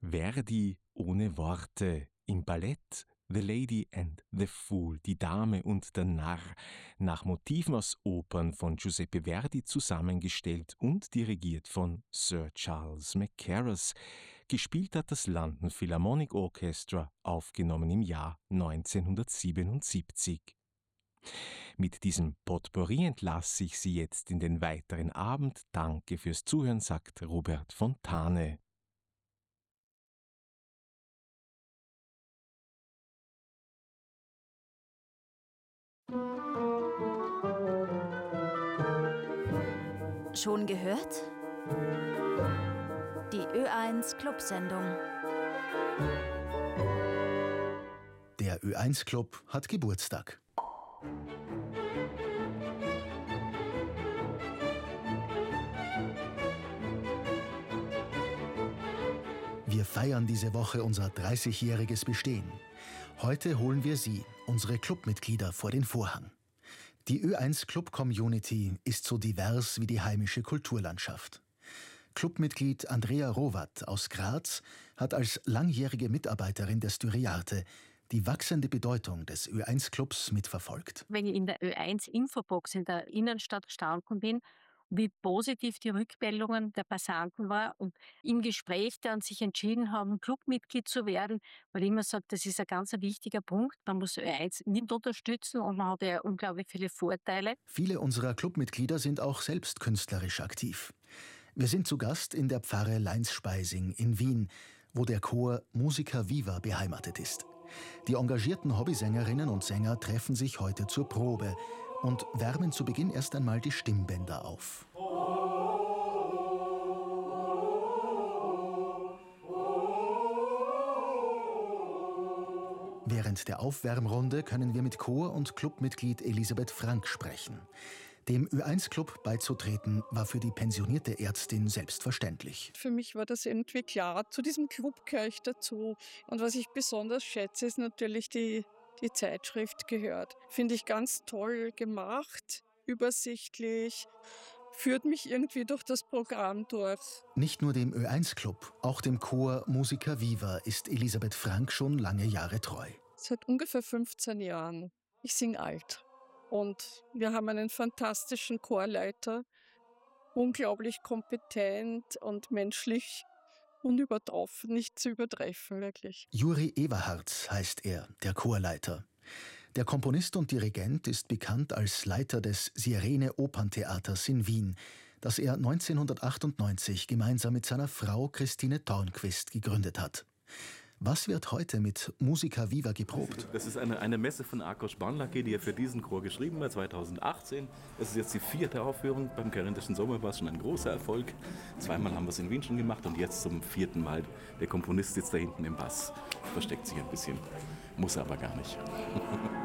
Verdi ohne Worte im Ballett The Lady and the Fool, die Dame und der Narr, nach Motiven aus Opern von Giuseppe Verdi zusammengestellt und dirigiert von Sir Charles Mackerras. Gespielt hat das London Philharmonic Orchestra, aufgenommen im Jahr 1977. Mit diesem Potpourri entlasse ich Sie jetzt in den weiteren Abend. Danke fürs Zuhören, sagt Robert Fontane. Schon gehört? Die Ö1 Clubsendung. Der Ö1 Club hat Geburtstag. Wir feiern diese Woche unser 30-jähriges Bestehen. Heute holen wir Sie, unsere Clubmitglieder, vor den Vorhang. Die Ö1 Club Community ist so divers wie die heimische Kulturlandschaft. Clubmitglied Andrea Rowath aus Graz hat als langjährige Mitarbeiterin der Styriarte die wachsende Bedeutung des Ö1 Clubs mitverfolgt. Wenn ich in der Ö1 Infobox in der Innenstadt gestanden bin, wie positiv die Rückmeldungen der Passanten war und im Gespräch dann sich entschieden haben, Clubmitglied zu werden, weil ich immer sage, das ist ein ganz wichtiger Punkt. Man muss Ö1 mit unterstützen und man hat ja unglaublich viele Vorteile. Viele unserer Clubmitglieder sind auch selbst künstlerisch aktiv. Wir sind zu Gast in der Pfarre Leinsspeising in Wien, wo der Chor Musica Viva beheimatet ist. Die engagierten Hobbysängerinnen und Sänger treffen sich heute zur Probe und wärmen zu Beginn erst einmal die Stimmbänder auf. Während der Aufwärmrunde können wir mit Chor- und Clubmitglied Elisabeth Frank sprechen. Dem Ö1-Club beizutreten war für die pensionierte Ärztin selbstverständlich. Für mich war das irgendwie klar, zu diesem Club gehöre ich dazu. Und was ich besonders schätze, ist natürlich die Zeitschrift gehört. Finde ich ganz toll gemacht, übersichtlich, führt mich irgendwie durch das Programm durch. Nicht nur dem Ö1-Club, auch dem Chor Musica Viva ist Elisabeth Frank schon lange Jahre treu. Seit ungefähr 15 Jahren. Ich singe alt. Und wir haben einen fantastischen Chorleiter, unglaublich kompetent und menschlich unübertroffen, nicht zu übertreffen, wirklich. Juri Everhardt heißt er, der Chorleiter. Der Komponist und Dirigent ist bekannt als Leiter des Sirene Operntheaters in Wien, das er 1998 gemeinsam mit seiner Frau Christine Tornquist gegründet hat. Was wird heute mit Musica Viva geprobt? Das ist eine Messe von Ákos Barnlaki, die er für diesen Chor geschrieben hat, 2018. Das ist jetzt die 4. Aufführung. Beim Karintischen Sommer war es schon ein großer Erfolg. 2-mal haben wir es in Wien schon gemacht und jetzt zum 4. Mal. Der Komponist sitzt da hinten im Bass, versteckt sich ein bisschen, muss aber gar nicht.